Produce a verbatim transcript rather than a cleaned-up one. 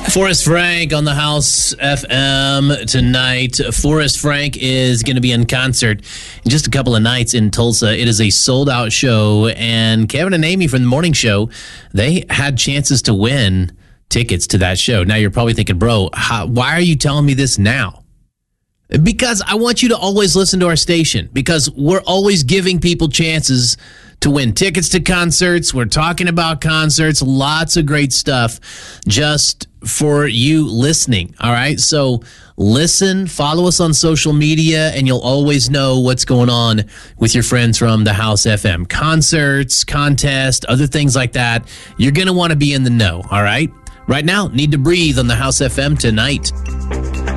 Forrest Frank on the House F M tonight. Forrest Frank is going to be in concert in just a couple of nights in Tulsa. It is a sold-out show, and Kevin and Amy from the morning show, they had chances to win tickets to that show. Now you're probably thinking, bro, how, why are you telling me this now? Because I want you to always listen to our station, because we're always giving people chances to win tickets to concerts. We're talking about concerts, lots of great stuff just for you listening. All right. So listen, follow us on social media, and you'll always know what's going on with your friends from the House F M. Concerts, contests, other things like that. You're going to want to be in the know. All right. Right now, Need to Breathe on the House F M tonight.